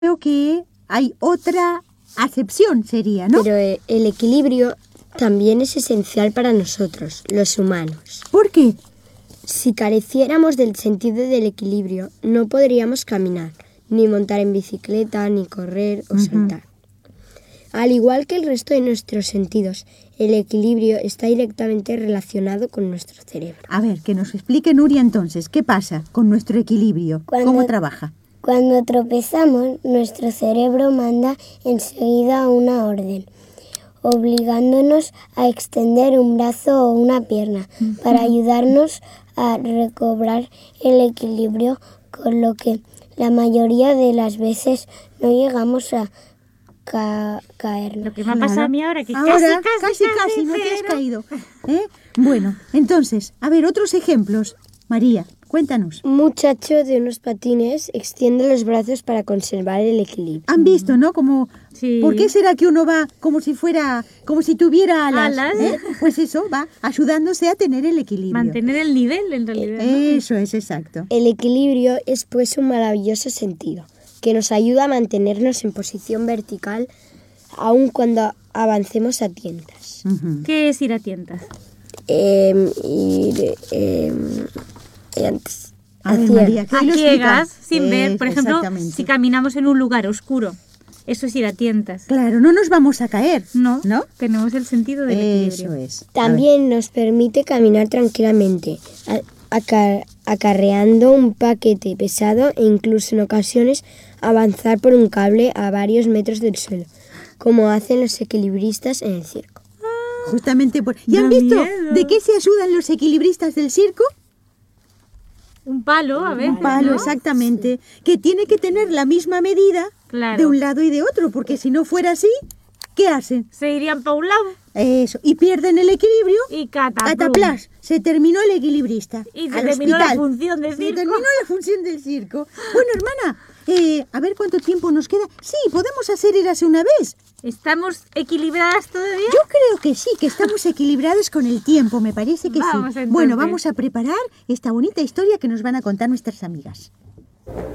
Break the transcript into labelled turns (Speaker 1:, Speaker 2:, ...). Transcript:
Speaker 1: Creo que hay otra acepción, sería, ¿no?
Speaker 2: Pero el equilibrio también es esencial para nosotros, los humanos.
Speaker 1: ¿Por qué?
Speaker 2: Si careciéramos del sentido del equilibrio, no podríamos caminar, ni montar en bicicleta, ni correr o saltar. Al igual que el resto de nuestros sentidos, el equilibrio está directamente relacionado con nuestro cerebro.
Speaker 1: A ver, que nos explique Nuria entonces, ¿qué pasa con nuestro equilibrio? ¿Cómo trabaja?
Speaker 3: Cuando tropezamos, nuestro cerebro manda enseguida una orden, obligándonos a extender un brazo o una pierna para ayudarnos a recobrar el equilibrio, con lo que la mayoría de las veces no llegamos a caernos.
Speaker 4: Lo que me ha pasado a mí ahora, que
Speaker 1: Ahora,
Speaker 4: casi,
Speaker 1: no te has
Speaker 4: pero...
Speaker 1: caído. Bueno, entonces, a ver, otros ejemplos. María, cuéntanos.
Speaker 2: Un muchacho de unos patines extiende los brazos para conservar el equilibrio.
Speaker 1: Han visto, ¿no? Como,
Speaker 4: Sí.
Speaker 1: ¿por qué será que uno va como si tuviera alas?
Speaker 4: Alas.
Speaker 1: Pues eso, va ayudándose a tener el equilibrio.
Speaker 4: Mantener el nivel, en realidad. ¿no?
Speaker 1: Eso es, exacto.
Speaker 2: El equilibrio es pues un maravilloso sentido que nos ayuda a mantenernos en posición vertical aun cuando avancemos a tientas.
Speaker 4: ¿Qué es ir a tientas?
Speaker 1: A ver, María, ¿qué
Speaker 4: A
Speaker 1: lo
Speaker 4: ciegas,
Speaker 1: explica?
Speaker 4: sin ver. Por ejemplo,
Speaker 1: Exactamente.
Speaker 4: si caminamos en un lugar oscuro, eso es ir a tientas.
Speaker 1: Claro, no nos vamos a caer.
Speaker 4: No,
Speaker 1: ¿No?
Speaker 4: tenemos el sentido del
Speaker 1: Eso
Speaker 4: equilibrio.
Speaker 1: es.
Speaker 2: También nos permite caminar tranquilamente, acarreando un paquete pesado e incluso en ocasiones avanzar por un cable a varios metros del suelo, como hacen los equilibristas en el circo.
Speaker 1: Justamente por... ¿Y
Speaker 4: Da
Speaker 1: han visto
Speaker 4: miedo.
Speaker 1: de qué se ayudan los equilibristas del circo?
Speaker 4: Un palo, a ver.
Speaker 1: Un palo, exactamente. Que tiene que tener la misma medida
Speaker 4: Claro.
Speaker 1: de un lado y de otro, porque si no fuera así, ¿qué hacen?
Speaker 4: Se irían para un lado
Speaker 1: Eso, y pierden el equilibrio.
Speaker 4: y cataplum.
Speaker 1: Cataplas, se terminó el equilibrista.
Speaker 4: Y se
Speaker 1: Al
Speaker 4: terminó la
Speaker 1: hospital.
Speaker 4: función del
Speaker 1: Se
Speaker 4: circo.
Speaker 1: terminó la función del circo. Bueno, hermana, a ver cuánto tiempo nos queda. Sí, podemos hacer Érase una vez.
Speaker 4: ¿Estamos equilibradas todavía?
Speaker 1: Yo creo que sí, que estamos equilibrados con el tiempo, me parece que
Speaker 4: Vamos,
Speaker 1: sí.
Speaker 4: entonces.
Speaker 1: Bueno, vamos a preparar esta bonita historia que nos van a contar nuestras amigas.